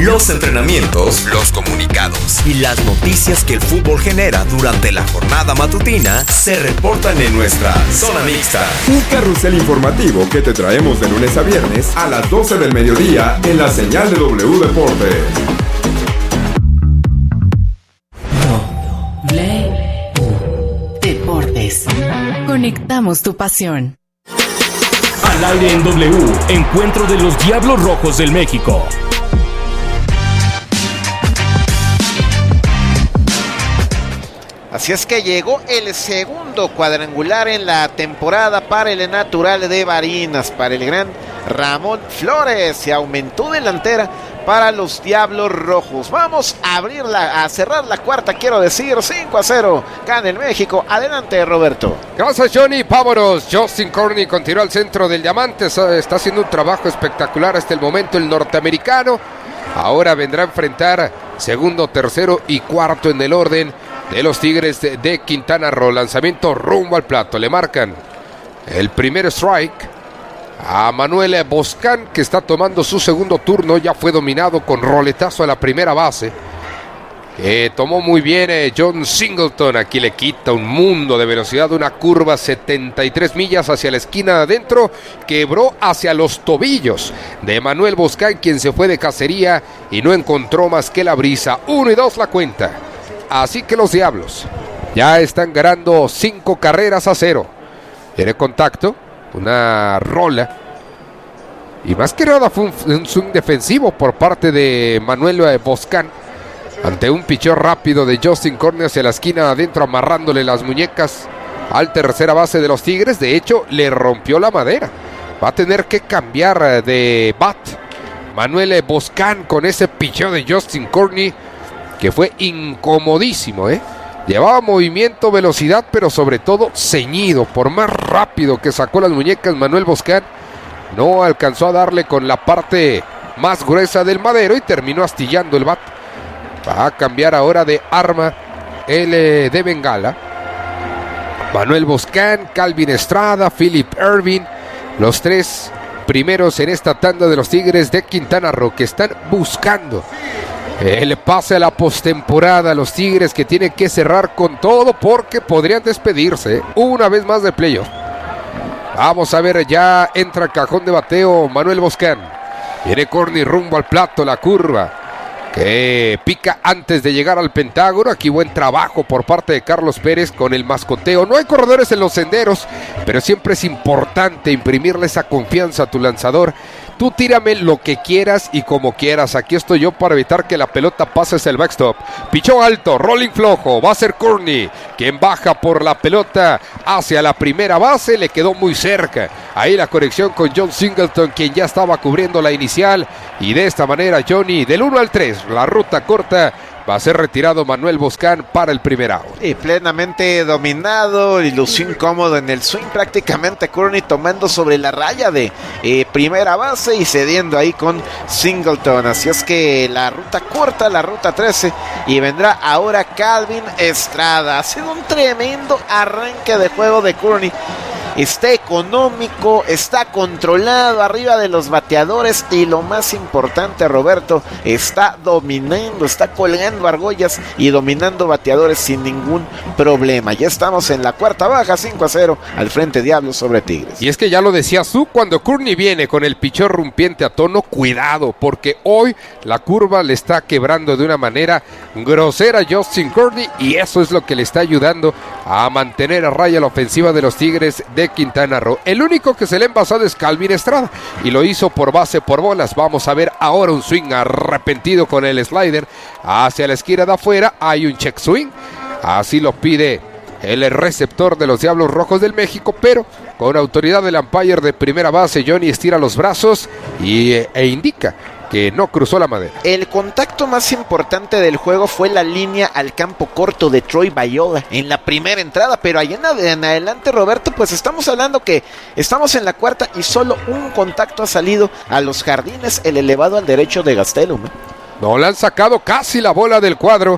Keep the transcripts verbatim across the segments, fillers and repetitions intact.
los entrenamientos, los comunicados y las noticias que el fútbol genera durante la jornada matutina se reportan en nuestra Zona Mixta. Un carrusel informativo que te traemos de lunes a viernes a las doce del mediodía en la señal de W Deportes. W Deportes. Conectamos tu pasión. Al aire en W, encuentro de los Diablos Rojos del México. Así es que llegó el segundo cuadrangular en la temporada para el natural de Barinas, para el gran Ramón Flores. Se aumentó delantera para los Diablos Rojos. Vamos a abrirla, a cerrar la cuarta, quiero decir, cinco a cero. Gana el México. Adelante, Roberto. Gracias, Johnny. Vámonos. Justin Corney continúa al centro del diamante. Está haciendo un trabajo espectacular hasta el momento el norteamericano. Ahora vendrá a enfrentar segundo, tercero y cuarto en el orden de los Tigres de, de Quintana Roo. Lanzamiento rumbo al plato. Le marcan el primer strike a Manuel Boscán, que está tomando su segundo turno. Ya fue dominado con roletazo a la primera base. Eh, tomó muy bien eh, John Singleton. Aquí le quita un mundo de velocidad. Una curva setenta y tres millas hacia la esquina de adentro. Quebró hacia los tobillos de Manuel Boscán, quien se fue de cacería y no encontró más que la brisa. Uno y dos la cuenta. Así que los Diablos ya están ganando cinco carreras a cero. Tiene contacto, una rola. Y más que nada fue un, un swing defensivo por parte de Manuel Boscán ante un picheo rápido de Justin Corney hacia la esquina adentro, amarrándole las muñecas al tercera base de los Tigres. De hecho, le rompió la madera. Va a tener que cambiar de bat Manuel Boscán con ese picheo de Justin Corney, que fue incomodísimo, ¿eh? Llevaba movimiento, velocidad, pero sobre todo ceñido. Por más rápido que sacó las muñecas Manuel Boscán, no alcanzó a darle con la parte más gruesa del madero y terminó astillando el bat. Va a cambiar ahora de arma el eh, de Bengala. Manuel Boscán, Calvin Estrada, Philip Irving, los tres primeros en esta tanda de los Tigres de Quintana Roo, que están buscando el pase a la postemporada. Los Tigres que tienen que cerrar con todo porque podrían despedirse una vez más de playoff. Vamos a ver, ya entra el cajón de bateo Manuel Boscán. Viene Corney rumbo al plato, la curva que pica antes de llegar al Pentágono. Aquí buen trabajo por parte de Carlos Pérez con el mascoteo. No hay corredores en los senderos, pero siempre es importante imprimirle esa confianza a tu lanzador. Tú tírame lo que quieras y como quieras. Aquí estoy yo para evitar que la pelota pase hacia el backstop. Pichó alto, rolling flojo. Va a ser Corney quien baja por la pelota hacia la primera base. Le quedó muy cerca. Ahí la conexión con John Singleton, quien ya estaba cubriendo la inicial. Y de esta manera, Johnny, del uno al tres, la ruta corta. Va a ser retirado Manuel Boscán para el primer out. Y plenamente dominado, y lució incómodo en el swing. Prácticamente Corney tomando sobre la raya de eh, primera base y cediendo ahí con Singleton. Así es que la ruta corta, la ruta trece. Y vendrá ahora Calvin Estrada. Ha sido un tremendo arranque de juego de Corney. Está económico, está controlado arriba de los bateadores y lo más importante, Roberto, está dominando, está colgando argollas y dominando bateadores sin ningún problema. Ya estamos en la cuarta baja, cinco a cero al frente Diablos sobre Tigres. Y es que ya lo decías tú, cuando Corney viene con el picheo rompiente a tono, cuidado, porque hoy la curva le está quebrando de una manera grosera a Justin Corney y eso es lo que le está ayudando a mantener a raya la ofensiva de los Tigres de Quintana Roo. El único que se le ha envasado es Calvin Estrada y lo hizo por base por bolas. Vamos a ver ahora un swing arrepentido con el slider hacia la esquina de afuera. Hay un check swing, así lo pide el receptor de los Diablos Rojos del México, pero con autoridad del umpire de primera base, Johnny estira los brazos y, e indica que no cruzó la madera. El contacto más importante del juego fue la línea al campo corto de Troy Bayola en la primera entrada, pero allá en, en adelante, Roberto, pues estamos hablando que estamos en la cuarta y solo un contacto ha salido a los jardines, el elevado al derecho de Gastelum. No le han sacado casi la bola del cuadro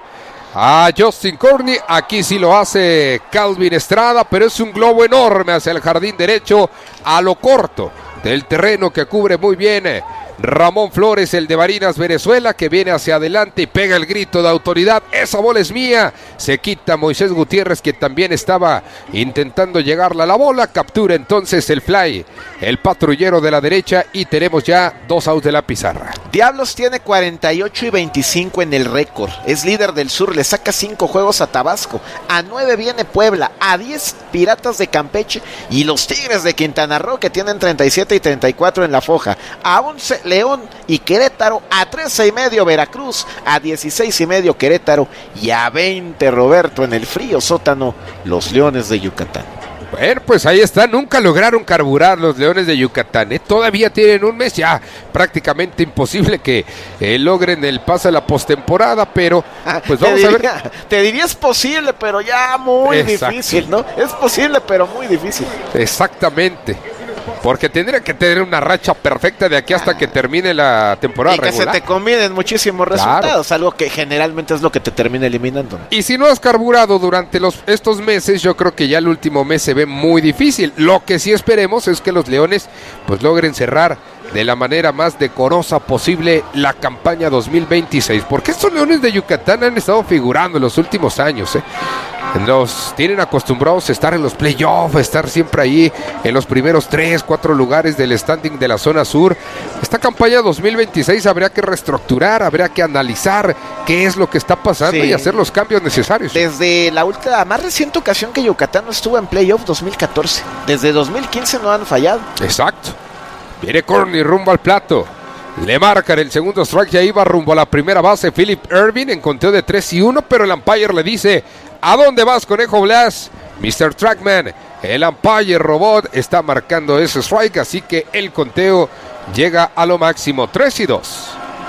a Justin Corney. Aquí sí lo hace Calvin Estrada, pero es un globo enorme hacia el jardín derecho a lo corto del terreno que cubre muy bien Ramón Flores, el de Barinas, Venezuela, que viene hacia adelante y pega el grito de autoridad. Esa bola es mía. Se quita Moisés Gutiérrez, que también estaba intentando llegarle a la bola. Captura entonces el fly, el patrullero de la derecha, y tenemos ya dos outs de la pizarra. Diablos tiene cuarenta y ocho y veinticinco en el récord. Es líder del sur, le saca cinco juegos a Tabasco. A nueve viene Puebla, a diez Piratas de Campeche y los Tigres de Quintana Roo, que tienen treinta y siete y treinta y cuatro en la foja. A once León y Querétaro, a trece y medio Veracruz, a dieciséis y medio Querétaro y a veinte Roberto en el frío sótano los Leones de Yucatán. Bueno, pues ahí está, nunca lograron carburar los Leones de Yucatán, ¿eh? Todavía tienen un mes, ya prácticamente imposible que eh, logren el pase a la postemporada, pero pues vamos te a diría, ver. Te diría es posible, pero ya muy Exacto. difícil, ¿no? Es posible, pero muy difícil. Exactamente. Porque tendría que tener una racha perfecta de aquí hasta que termine la temporada y que regular. se te combinen muchísimos resultados, claro. Algo que generalmente es lo que te termina eliminando. Y si no has carburado durante los, estos meses, yo creo que ya el último mes se ve muy difícil. Lo que sí esperemos es que los Leones pues logren cerrar de la manera más decorosa posible la campaña dos mil veintiséis, porque estos Leones de Yucatán han estado figurando en los últimos años, ¿eh? Los tienen acostumbrados a estar en los playoffs, a estar siempre ahí en los primeros tres, cuatro lugares del standing de la zona sur. Esta campaña dos mil veintiséis habría que reestructurar, habría que analizar qué es lo que está pasando, sí, y hacer los cambios necesarios. Desde la última, más reciente ocasión que Yucatán no estuvo en playoff, dos mil catorce. Desde dos mil quince no han fallado. Exacto. Viene Courtney rumbo al plato. Le marcan el segundo strike, ya iba rumbo a la primera base Philip Irving en conteo de tres y uno, pero el umpire le dice: ¿a dónde vas, Conejo Blas? mister Trackman, el umpire robot está marcando ese strike, así que el conteo llega a lo máximo, tres y dos.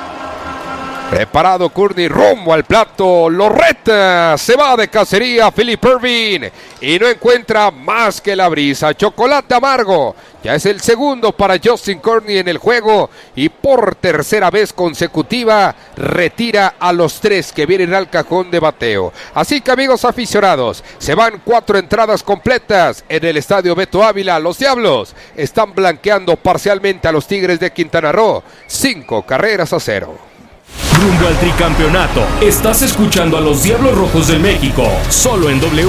Preparado Courtney rumbo al plato, lo reta, se va de cacería Philip Irving y no encuentra más que la brisa. Chocolate amargo, ya es el segundo para Justin Courtney en el juego y por tercera vez consecutiva retira a los tres que vienen al cajón de bateo. Así que, amigos aficionados, se van cuatro entradas completas en el estadio Beto Ávila. Los Diablos están blanqueando parcialmente a los Tigres de Quintana Roo, cinco carreras a cero. Rumbo al tricampeonato. Estás escuchando a los Diablos Rojos del México, solo en W.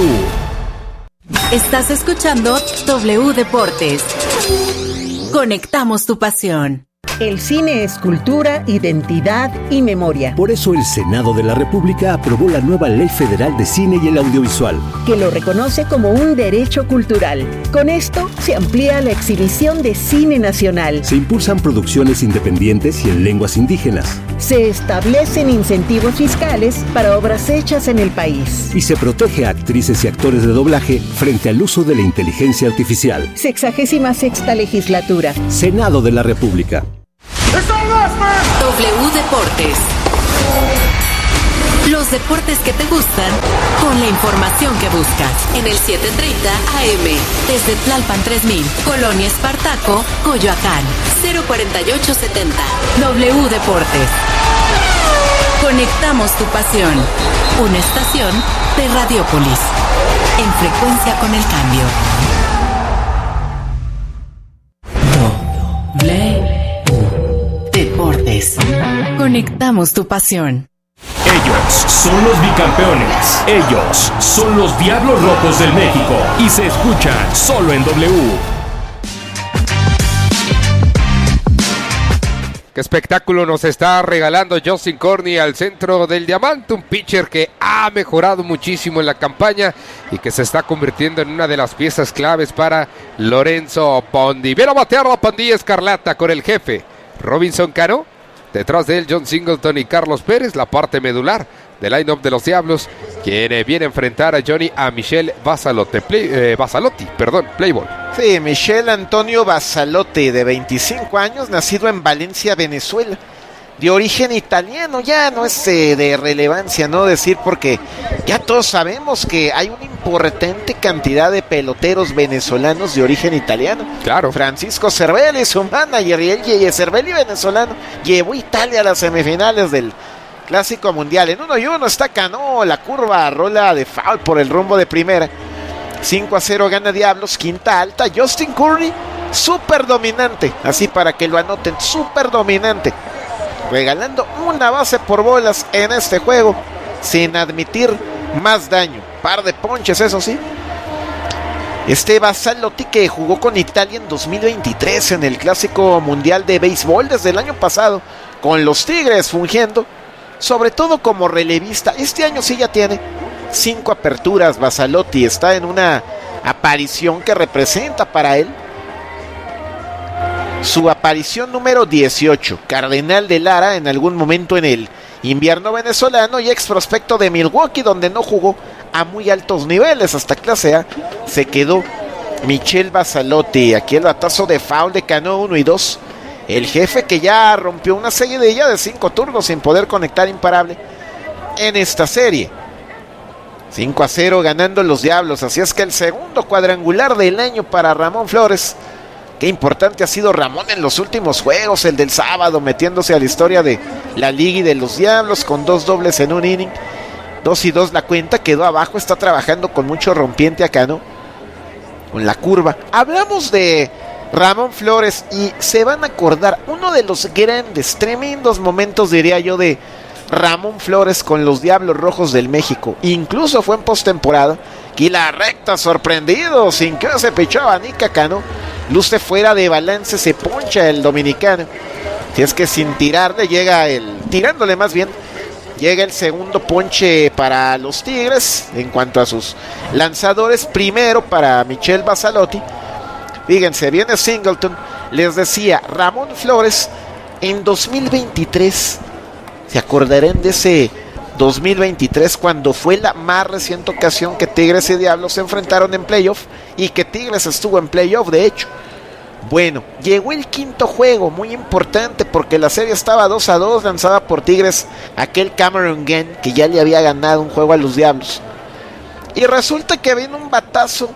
Estás escuchando W Deportes. Conectamos tu pasión. El cine es cultura, identidad y memoria. Por eso el Senado de la República aprobó la nueva Ley Federal de Cine y el Audiovisual, que lo reconoce como un derecho cultural. Con esto se amplía la exhibición de cine nacional. Se impulsan producciones independientes y en lenguas indígenas. Se establecen incentivos fiscales para obras hechas en el país. Y se protege a actrices y actores de doblaje frente al uso de la inteligencia artificial. Sexagésima sexta legislatura. Senado de la República. W Deportes. Los deportes que te gustan con la información que buscas. En el siete treinta A M. Desde Tlalpan tres mil, Colonia Espartaco, Coyoacán. cero cuarenta y ocho setenta. W Deportes. Conectamos tu pasión. Una estación de Radiópolis. En frecuencia con el cambio. W Deportes. Conectamos tu pasión. Ellos son los bicampeones. Ellos son los Diablos Rojos del México. Y se escuchan solo en W. Qué espectáculo nos está regalando Justin Courtney al centro del diamante. Un pitcher que ha mejorado muchísimo en la campaña y que se está convirtiendo en una de las piezas claves para Lorenzo Pondi. Viene a batear la pandilla escarlata con el jefe Robinson Cano. Detrás de él John Singleton y Carlos Pérez, la parte medular del line-up de los Diablos, quien eh, viene a enfrentar a Johnny a Michel Basalotti, play, eh, Basalotti, perdón, Playboy. Sí, Michel Antonio Basalotti, de veinticinco años, nacido en Valencia, Venezuela. De origen italiano, ya no es eh, de relevancia, ¿no? Decir, porque ya todos sabemos que hay una importante cantidad de peloteros venezolanos de origen italiano. Claro. Francisco Cervelli, su manager, y él, Cervelli venezolano, llevó Italia a las semifinales del Clásico Mundial. En uno y uno está Cano, la curva, rola de foul por el rumbo de primera. cinco a cero gana Diablos, quinta alta. Justin Courtney súper dominante, así para que lo anoten, súper dominante, regalando una base por bolas en este juego, sin admitir más daño, par de ponches, eso sí. Este Basalotti, que jugó con Italia en dos mil veintitrés en el Clásico Mundial de Béisbol desde el año pasado, con los Tigres fungiendo, sobre todo como relevista. Este año sí ya tiene cinco aperturas. Basalotti está en una aparición que representa para él su aparición número dieciocho. Cardenal de Lara en algún momento en el invierno venezolano y ex prospecto de Milwaukee, donde no jugó a muy altos niveles, hasta clase A se quedó Michel Basalotti. Aquí el batazo de foul de Cano uno y dos. El jefe, que ya rompió una seguidilla de cinco turnos sin poder conectar imparable en esta serie. cinco a cero ganando los Diablos. Así es que el segundo cuadrangular del año para Ramón Flores. Qué importante ha sido Ramón en los últimos juegos. El del sábado, metiéndose a la historia de la liga y de los Diablos con dos dobles en un inning. Dos y dos la cuenta, quedó abajo, está trabajando con mucho rompiente acá, ¿no? Con la curva. Hablamos de Ramón Flores y se van a acordar uno de los grandes, tremendos momentos, diría yo, de Ramón Flores con los Diablos Rojos del México. Incluso fue en postemporada. Y la recta, sorprendido, sin que se pichaba ni Cacano. Luce fuera de balance, se poncha el dominicano. Si es que sin tirarle llega el, tirándole más bien, llega el segundo ponche para los Tigres en cuanto a sus lanzadores. Primero para Michel Basalotti. Fíjense, viene Singleton. Les decía, Ramón Flores en dos mil veintitrés. ¿Se acordarán de ese dos mil veintitrés cuando fue la más reciente ocasión que Tigres y Diablos se enfrentaron en playoff? Y que Tigres estuvo en playoff, de hecho. Bueno, llegó el quinto juego, muy importante porque la serie estaba dos a dos, lanzada por Tigres aquel Cameron Gann, que ya le había ganado un juego a los Diablos. Y resulta que vino un batazo,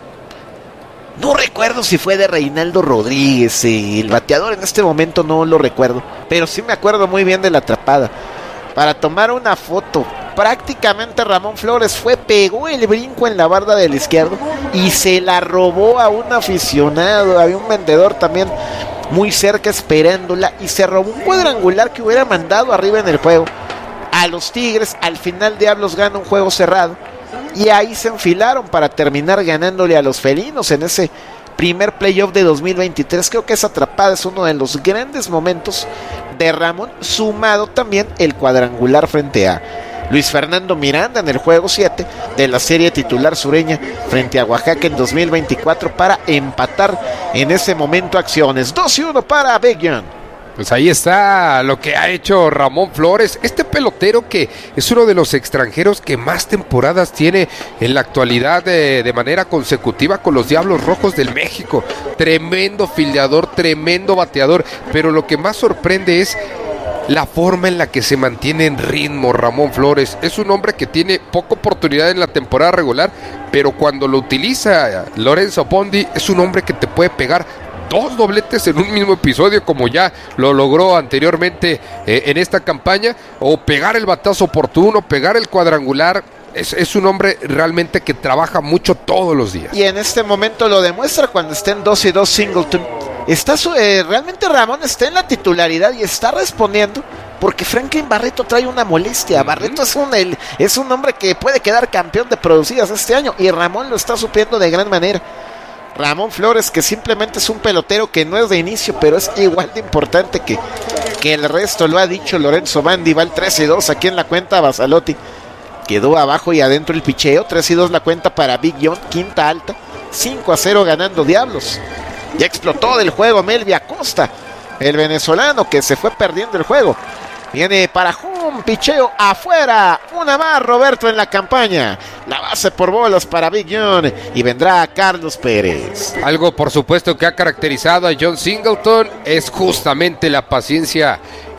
no recuerdo si fue de Reinaldo Rodríguez, eh, el bateador en este momento no lo recuerdo, pero sí me acuerdo muy bien de la atrapada. Para tomar una foto, prácticamente Ramón Flores fue, pegó el brinco en la barda del izquierdo y se la robó a un aficionado. Había un vendedor también muy cerca esperándola y se robó un cuadrangular que hubiera mandado arriba en el juego a los Tigres. Al final Diablos gana un juego cerrado y ahí se enfilaron para terminar ganándole a los felinos en ese primer playoff de dos mil veintitrés. Creo que esa atrapada es uno de los grandes momentos de Ramón, sumado también el cuadrangular frente a Luis Fernando Miranda en el juego siete de la serie titular sureña frente a Oaxaca en dos mil veinticuatro para empatar en ese momento acciones. dos y uno para Big John. Pues ahí está lo que ha hecho Ramón Flores, este pelotero que es uno de los extranjeros que más temporadas tiene en la actualidad de, de manera consecutiva con los Diablos Rojos del México. Tremendo fildeador, tremendo bateador, pero lo que más sorprende es la forma en la que se mantiene en ritmo Ramón Flores. Es un hombre que tiene poca oportunidad en la temporada regular, pero cuando lo utiliza Lorenzo Bondi es un hombre que te puede pegar dos dobletes en un mismo episodio, como ya lo logró anteriormente eh, en esta campaña, o pegar el batazo oportuno, pegar el cuadrangular. Es, es un hombre realmente que trabaja mucho todos los días. Y en este momento lo demuestra cuando está en dos y dos Singleton. Está eh, realmente Ramón está en la titularidad y está respondiendo porque Franklin Barreto trae una molestia. Uh-huh. Barreto es un, el, es un hombre que puede quedar campeón de producidas este año y Ramón lo está supliendo de gran manera. Ramón Flores, que simplemente es un pelotero que no es de inicio, pero es igual de importante que, que el resto. Lo ha dicho Lorenzo Bandi. Va el tres y dos aquí en la cuenta. Basalotti quedó abajo y adentro el picheo. tres y dos la cuenta para Big John, quinta alta. cinco a cero ganando Diablos. Ya explotó del juego Melvia Acosta, el venezolano que se fue perdiendo el juego. Viene para un picheo afuera. Una más, Roberto, en la campaña. La base por bolas para Big John. Y vendrá Carlos Pérez. Algo, por supuesto, que ha caracterizado a John Singleton es justamente la paciencia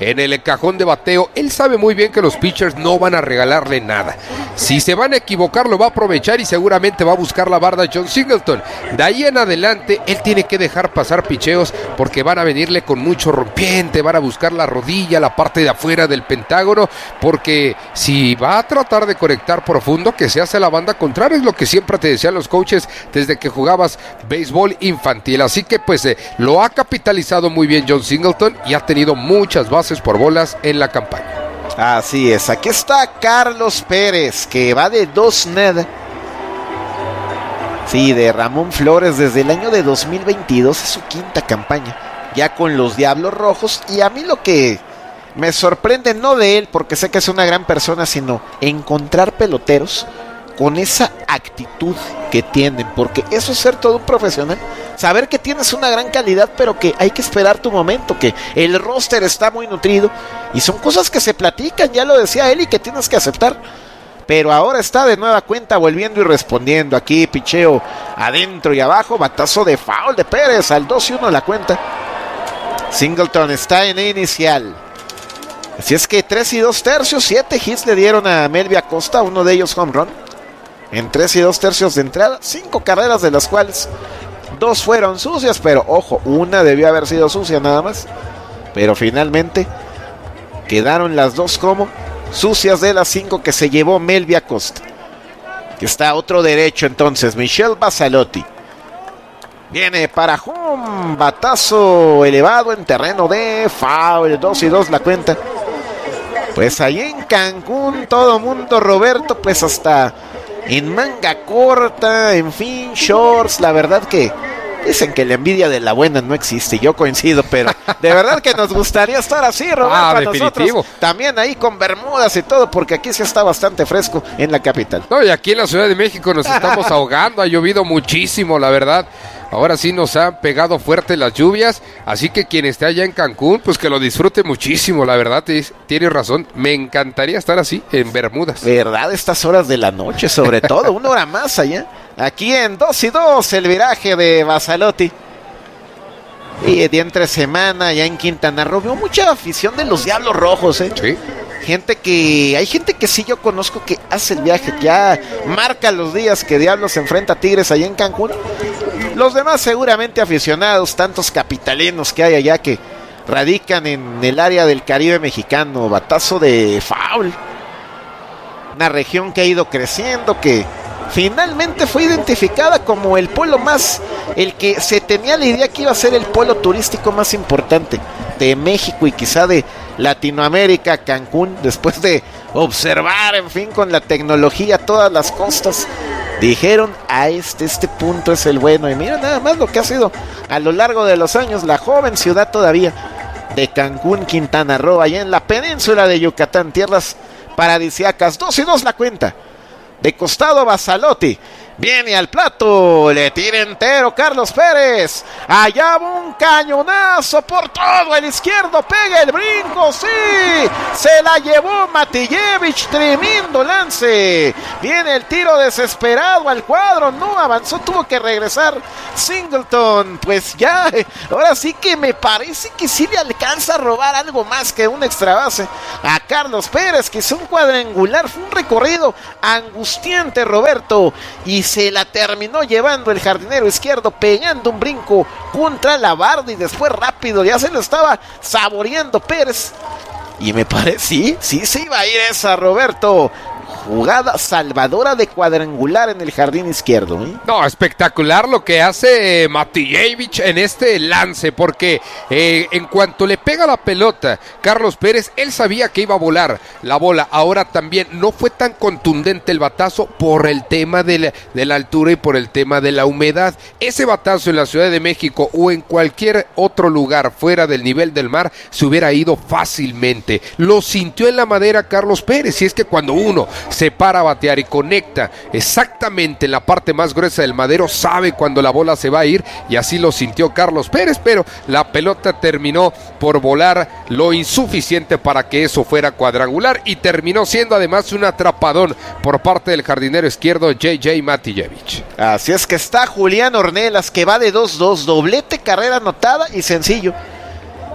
en el cajón de bateo. Él sabe muy bien que los pitchers no van a regalarle nada. Si se van a equivocar, lo va a aprovechar y seguramente va a buscar la barda John Singleton. De ahí en adelante, él tiene que dejar pasar picheos porque van a venirle con mucho rompiente, van a buscar la rodilla, la parte de afuera del pentágono, porque si va a tratar de conectar profundo, que se hace la banda contraria, es lo que siempre te decían los coaches desde que jugabas béisbol infantil. Así que pues eh, lo ha capitalizado muy bien John Singleton y ha tenido muchas bases por bolas en la campaña. Así es, aquí está Carlos Pérez, que va de dos nada. Sí, de Ramón Flores desde el año de dos mil veintidós, es su quinta campaña, ya con los Diablos Rojos. Y a mí lo que me sorprende, no de él, porque sé que es una gran persona, sino encontrar peloteros con esa actitud que tienen, porque eso es ser todo un profesional, saber que tienes una gran calidad, pero que hay que esperar tu momento, que el roster está muy nutrido, y son cosas que se platican, ya lo decía él, y que tienes que aceptar. Pero ahora está de nueva cuenta volviendo y respondiendo. Aquí picheo adentro y abajo, batazo de foul de Pérez, al dos y uno la cuenta. Singleton está en inicial. Así es que tres y dos tercios, siete hits le dieron a Melvin Acosta, uno de ellos home run. En tres y dos tercios de entrada, cinco carreras de las cuales dos fueron sucias, pero ojo, una debió haber sido sucia nada más. Pero finalmente quedaron las dos como sucias de las cinco que se llevó Melvin Acosta. Que está otro derecho entonces, Michel Bassalotti. Viene para home, batazo elevado en terreno de foul, dos y dos la cuenta. Pues ahí en Cancún todo mundo, Roberto, pues hasta en manga corta, en fin, shorts, la verdad que dicen que la envidia de la buena no existe, yo coincido, pero de verdad que nos gustaría estar así, Roberto, ah, a definitivo. Nosotros, también ahí con bermudas y todo, porque aquí sí está bastante fresco en la capital. No, y aquí en la Ciudad de México nos estamos ahogando, ha llovido muchísimo, la verdad. Ahora sí nos han pegado fuerte las lluvias, así que quien esté allá en Cancún, pues que lo disfrute muchísimo, la verdad, tienes razón, me encantaría estar así, en bermudas. Verdad, estas horas de la noche, sobre todo, una hora más allá. Aquí en dos y dos, el viraje de Bassalotti. Y de entre semana, ya en Quintana Roo, veo mucha afición de los Diablos Rojos, ¿eh? Sí. Gente que, hay gente que sí yo conozco que hace el viaje, que ya marca los días que Diablos se enfrenta a Tigres allá en Cancún. Los demás seguramente aficionados, tantos capitalinos que hay allá que radican en el área del Caribe mexicano. Batazo de foul. Una región que ha ido creciendo, que finalmente fue identificada como el polo más, el que se tenía la idea que iba a ser el polo turístico más importante de México y quizá de Latinoamérica. Cancún, después de observar, en fin, con la tecnología todas las costas, dijeron, a este, este punto es el bueno. Y mira nada más lo que ha sido a lo largo de los años la joven ciudad todavía de Cancún, Quintana Roo, allá en la península de Yucatán, tierras paradisíacas. Dos y dos la cuenta. De costado Bassalotti. Viene al plato, le tira entero Carlos Pérez. Allá va un cañonazo por todo el izquierdo, pega el brinco, sí, se la llevó Matijevich, tremendo lance. Viene el tiro desesperado al cuadro, no avanzó, tuvo que regresar Singleton. Pues ya, ahora sí que me parece que sí le alcanza a robar algo más que un extra base a Carlos Pérez, que hizo un cuadrangular, fue un recorrido angustiante, Roberto, y se la terminó llevando el jardinero izquierdo, pegando un brinco contra la barda y después rápido, ya se lo estaba saboreando Pérez. Y me parece, sí, sí se iba a ir esa, Roberto. Jugada salvadora de cuadrangular en el jardín izquierdo, ¿eh? No, espectacular lo que hace Matijevich en este lance, porque eh, en cuanto le pega la pelota Carlos Pérez, él sabía que iba a volar la bola. Ahora también no fue tan contundente el batazo por el tema de la, de la altura y por el tema de la humedad. Ese batazo en la Ciudad de México o en cualquier otro lugar fuera del nivel del mar se hubiera ido fácilmente. Lo sintió en la madera Carlos Pérez, y es que cuando uno se para a batear y conecta exactamente en la parte más gruesa del madero, sabe cuando la bola se va a ir, y así lo sintió Carlos Pérez, pero la pelota terminó por volar lo insuficiente para que eso fuera cuadrangular, y terminó siendo además un atrapadón por parte del jardinero izquierdo J J Matijevich. Así es que está Julián Ornelas, que va de dos dos, doblete, carrera anotada y sencillo.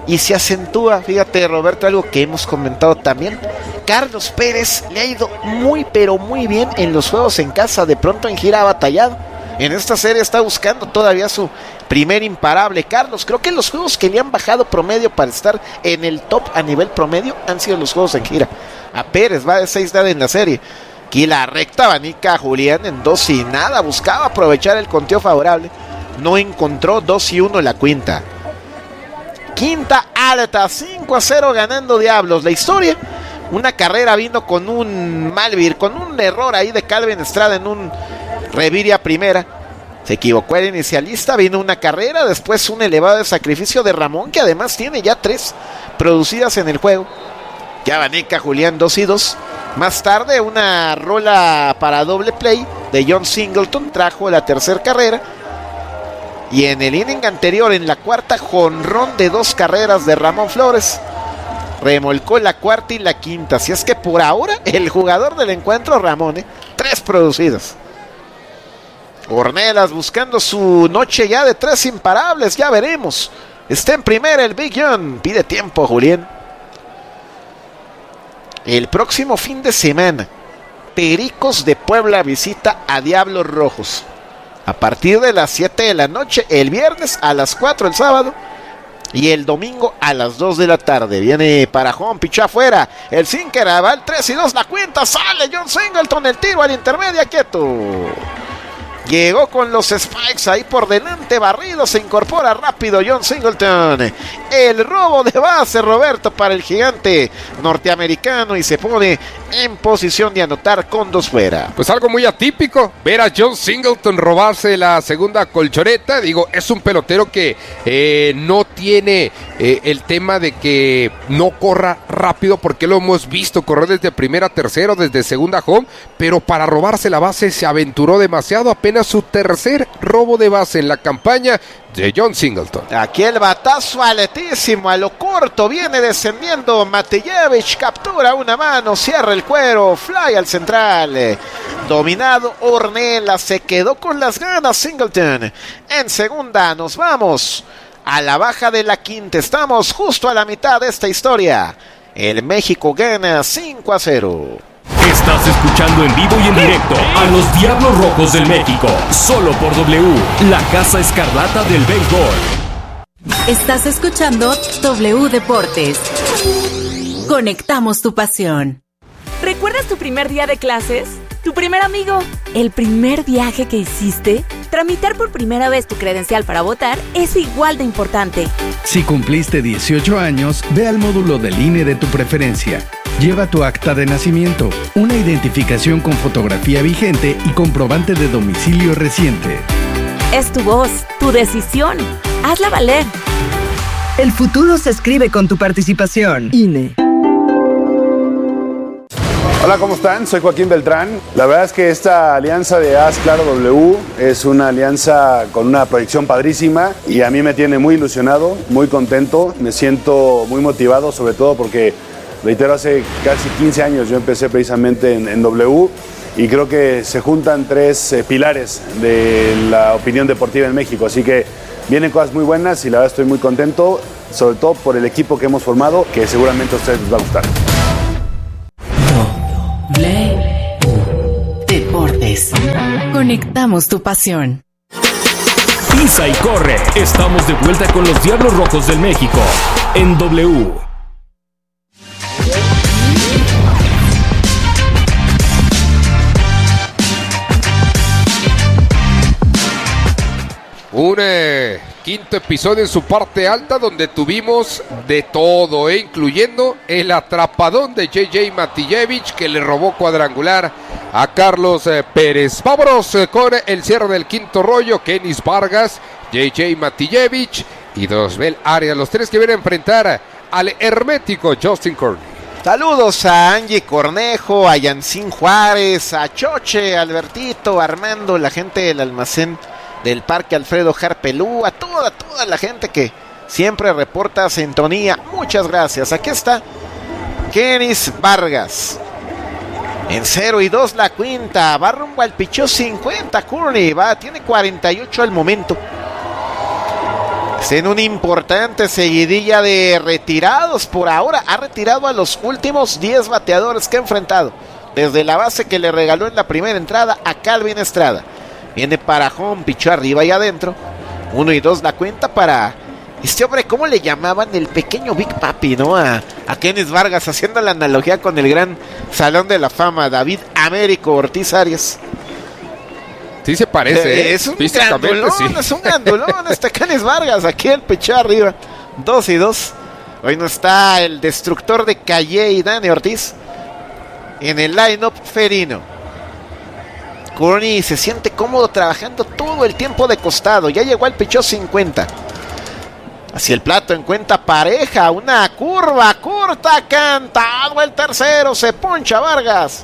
y se acentúa, fíjate Roberto, algo que hemos comentado también. Carlos Pérez le ha ido muy pero muy bien en los juegos en casa, de pronto en gira ha batallado. En esta serie está buscando todavía su primer imparable. Carlos, creo que los juegos que le han bajado promedio para estar en el top a nivel promedio han sido los juegos en gira. A Pérez va de seis dados en la serie. Aquí la recta abanica a Julián en dos y nada, buscaba aprovechar el conteo favorable. No encontró, dos y uno en la quinta. Quinta alta, cinco a cero ganando Diablos. La historia, una carrera vino con un Malvir, con un error ahí de Calvin Estrada en un reviria primera. Se equivocó el inicialista, vino una carrera, después un elevado de sacrificio de Ramón, que además tiene ya tres producidas en el juego. Ya abanica Julián dos y dos. Más tarde una rola para doble play de John Singleton trajo la tercera carrera. Y en el inning anterior, en la cuarta, jonrón de dos carreras de Ramón Flores. Remolcó la cuarta y la quinta. Así es que por ahora el jugador del encuentro, Ramón, ¿eh? tres producidas. Ornelas buscando su noche ya de tres imparables, ya veremos. Está en primera el Big John, pide tiempo Julián. El próximo fin de semana, Pericos de Puebla visita a Diablos Rojos. A partir de las siete de la noche, el viernes a las cuatro el sábado. Y el domingo a las dos de la tarde. Viene para home, pichó afuera. El sinker va el tres y dos, la cuenta. Sale John Singleton, el tiro al intermedia, quieto. Llegó con los spikes ahí por delante, barrido, se incorpora rápido John Singleton. El robo de base, Roberto, para el gigante norteamericano y se pone en posición de anotar con dos fuera. Pues algo muy atípico, ver a John Singleton robarse la segunda colchoneta. Digo, es un pelotero que eh, no tiene eh, el tema de que no corra rápido, porque lo hemos visto correr desde primera a tercero, desde segunda home, pero para robarse la base se aventuró demasiado. Apenas su tercer robo de base en la campaña de John Singleton. Aquí el batazo aletísimo a lo corto, viene descendiendo Matejevich, captura una mano, cierra el cuero, fly al central, eh, dominado Ornelas, se quedó con las ganas Singleton. En segunda nos vamos a la baja de la quinta, estamos justo a la mitad de esta historia. El México gana cinco a cero. Estás escuchando en vivo y en directo a los Diablos Rojos del México, solo por W, la Casa Escarlata del béisbol. Estás escuchando W Deportes. Conectamos tu pasión. ¿Recuerdas tu primer día de clases? ¿Tu primer amigo? ¿El primer viaje que hiciste? Tramitar por primera vez tu credencial para votar es igual de importante. Si cumpliste dieciocho años, ve al módulo del I N E de tu preferencia. Lleva tu acta de nacimiento, una identificación con fotografía vigente y comprobante de domicilio reciente. Es tu voz, tu decisión. Hazla valer. El futuro se escribe con tu participación. I N E. Hola, ¿cómo están? Soy Joaquín Beltrán. La verdad es que esta alianza de Haz Claro W es una alianza con una proyección padrísima y a mí me tiene muy ilusionado, muy contento, me siento muy motivado, sobre todo porque, reitero, hace casi quince años yo empecé precisamente en, en W y creo que se juntan tres eh, pilares de la opinión deportiva en México, así que vienen cosas muy buenas y la verdad estoy muy contento, sobre todo por el equipo que hemos formado, que seguramente a ustedes les va a gustar. Deportes. Conectamos tu pasión. Pisa y corre. Estamos de vuelta con los Diablos Rojos del México en W. Un eh, quinto episodio en su parte alta donde tuvimos de todo, eh, incluyendo el atrapadón de J J Matijevich que le robó cuadrangular a Carlos eh, Pérez. Vámonos eh, con el cierre del quinto rollo. Kenis Vargas, J J Matijevich y Dosbel Arias, los tres que vienen a enfrentar al hermético Justin Corney. Saludos a Angie Cornejo, a Yancín Juárez, a Choche, Albertito, Armando, la gente del almacén del Parque Alfredo Jarpelú, a toda, toda la gente que siempre reporta sintonía. Muchas gracias. Aquí está Kenis Vargas. En cero y dos la quinta. Va rumbo al pichó cincuenta. Courtney va, tiene cuarenta y ocho al momento. en una importante seguidilla de retirados. Por ahora ha retirado a los últimos diez bateadores que ha enfrentado, desde la base que le regaló en la primera entrada a Calvin Estrada. Viene para home, pichó arriba y adentro. Uno y dos la cuenta para este hombre, ¿cómo le llamaban? El pequeño Big Papi, ¿no? A, a Kenis Vargas, haciendo la analogía con el gran Salón de la Fama, David Américo Ortiz Arias. Sí se parece, ¿eh? Es un grandulón, sí. es un grandulón este Kenis Vargas. Aquí el pichó arriba, dos y dos. Hoy no está el destructor de Calle y Dani Ortiz en el line-up felino. Courtney se siente cómodo trabajando todo el tiempo de costado. Ya llegó al pichó cincuenta. Hacia el plato en cuenta pareja. Una curva corta. Cantado el tercero. Se poncha Vargas.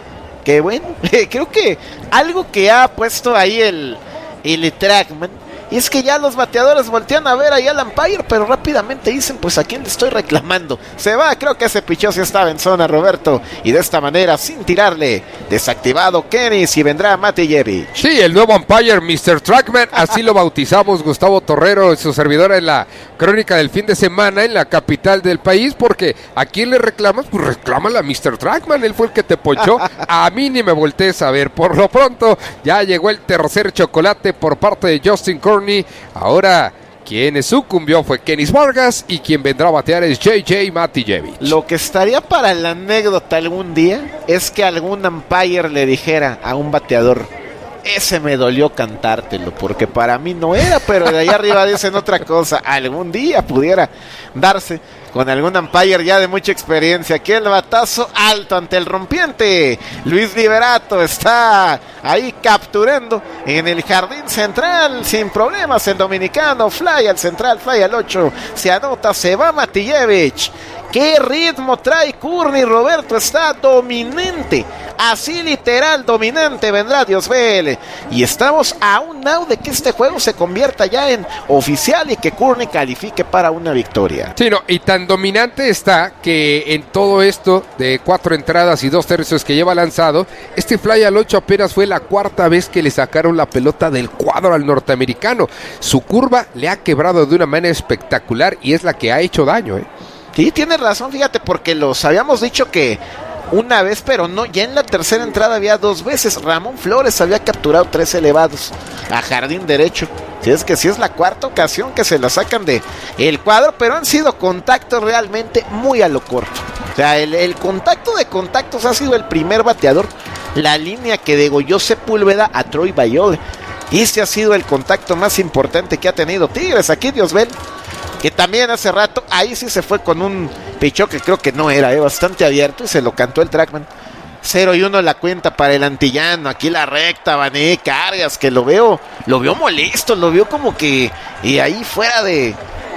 Qué bueno. Creo que algo que ha puesto ahí el, el Trackman. Y es que ya los bateadores voltean a ver ahí al umpire, pero rápidamente dicen, pues a quién le estoy reclamando. Se va, creo que ese pichó sí estaba en zona, Roberto. Y de esta manera, sin tirarle, desactivado Kenis y vendrá Matijevich. Sí, el nuevo umpire, mister Trackman, así lo bautizamos Gustavo Torrero, su servidora en la crónica del fin de semana en la capital del país, porque ¿a quién le reclamas? Pues reclámala a mister Trackman, él fue el que te ponchó. A mí ni me voltees a ver. Por lo pronto, ya llegó el tercer chocolate por parte de Justin Courtney. Ahora, quien sucumbió fue Kenis Vargas y quien vendrá a batear es J J Matijevich. Lo que estaría para la anécdota algún día es que algún umpire le dijera a un bateador: ese me dolió cantártelo, porque para mí no era, pero de ahí arriba dicen otra cosa. Algún día pudiera darse con algún umpire ya de mucha experiencia. Aquí el batazo alto ante el rompiente. Luis Liberato está ahí capturando en el jardín central sin problemas el dominicano. Fly al central, fly al ocho. Se anota, se va Matijevich. ¿Qué ritmo trae Courtney, Roberto? Está dominante. Así literal, dominante vendrá Diosbel. Y estamos a un out de que este juego se convierta ya en oficial y que Courtney califique para una victoria. Sí, no, y tan dominante está que en todo esto de cuatro entradas y dos tercios que lleva lanzado, este fly al ocho apenas fue la cuarta vez que le sacaron la pelota del cuadro al norteamericano. Su curva le ha quebrado de una manera espectacular y es la que ha hecho daño, ¿eh? Sí, tienes razón, fíjate, porque los habíamos dicho que una vez, pero no, ya en la tercera entrada había dos veces. Ramón Flores había capturado tres elevados a jardín derecho. Si es que sí es la cuarta ocasión que se la sacan de el cuadro, pero han sido contactos realmente muy a lo corto. O sea, el, el contacto de contactos ha sido el primer bateador, la línea que degolló Sepúlveda a Troy Bayole. Y este ha sido el contacto más importante que ha tenido Tigres. Aquí Diosbel, que también hace rato, ahí sí se fue con un pichó que creo que no era, eh, bastante abierto, y se lo cantó el Trackman. cero y uno la cuenta para el antillano. Aquí la recta, Vané Cargas, que lo veo, lo veo molesto, lo veo como que, y ahí fuera de,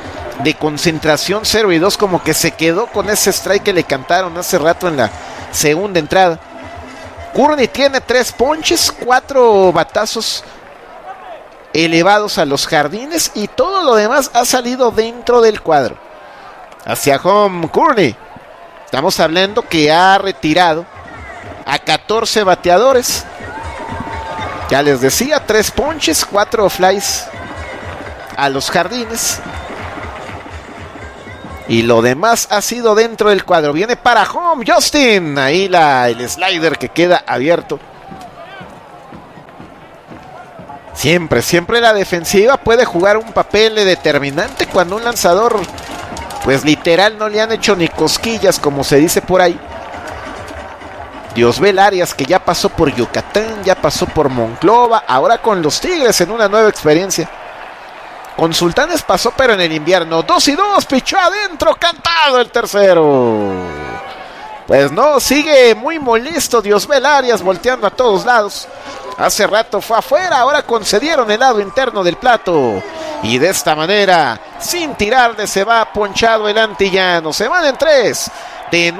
de concentración. Cero y dos, como que se quedó con ese strike que le cantaron hace rato en la segunda entrada. Courtney tiene tres ponches, cuatro batazos elevados a los jardines y todo lo demás ha salido dentro del cuadro. Hacia home Courtney. Estamos hablando que ha retirado a catorce bateadores. Ya les decía, tres ponches, cuatro flies a los jardines. Y lo demás ha sido dentro del cuadro. Viene para home Justin. Ahí la, el slider que queda abierto. Siempre, siempre la defensiva puede jugar un papel determinante cuando un lanzador, pues literal, no le han hecho ni cosquillas, como se dice por ahí. Diosbel Arias, que ya pasó por Yucatán, ya pasó por Monclova, ahora con los Tigres en una nueva experiencia. Con Sultanes pasó, pero en el invierno. Dos y dos, pichó adentro, cantado el tercero. Pues no, sigue muy molesto Diosbel Arias, volteando a todos lados. Hace rato fue afuera, ahora concedieron el lado interno del plato. Y de esta manera, sin tirarle, se va ponchado el antillano. Se van en tres. De